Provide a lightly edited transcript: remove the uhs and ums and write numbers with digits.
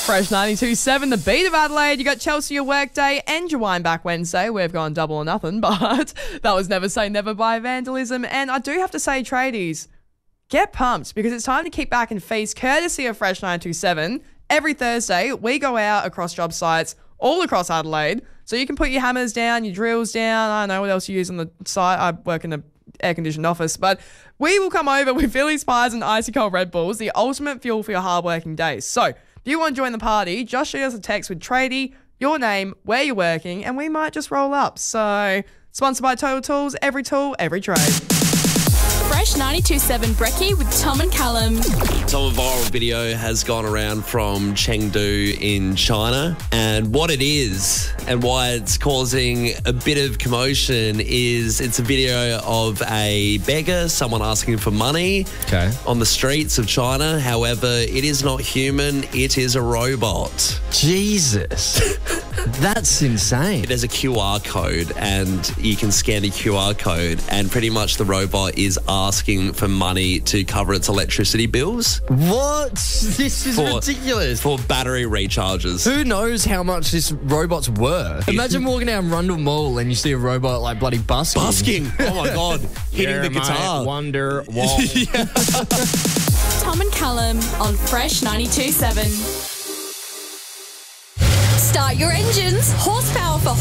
Fresh 92.7, the beat of Adelaide. You got Chelsea your workday and your wine back Wednesday. We've gone double or nothing, but that was Never Say Never by Vandalism. And I do have to say, tradies, get pumped because it's time to kick back and feast courtesy of Fresh 92.7. Every Thursday, we go out across job sites all across Adelaide. So you can put your hammers down, your drills down. I don't know what else you use on the site. I work in an air-conditioned office, but we will come over with Phillies pies and icy cold Red Bulls, the ultimate fuel for your hard-working days. So if you want to join the party, just shoot us a text with tradie, your name, where you're working, and we might just roll up. So sponsored by Total Tools, every tool, every trade. Fresh 92.7 Brekkie with Tom and Callum. So a viral video has gone around from Chengdu in China, and what it is and why it's causing a bit of commotion is it's a video of a beggar, someone asking for money on the streets of China. However, it is not human, it is a robot. Jesus. That's insane. It has a QR code and you can scan the QR code and pretty much the robot is asking for money to cover its electricity bills. What? This is ridiculous. For battery recharges. Who knows how much this robot's worth? Imagine walking down Rundle Mall and you see a robot like bloody busking. Busking. Oh my God. Hitting the guitar. Wonder Wall. Tom and Callum on Fresh 92.7. Start your engines. Horsepower for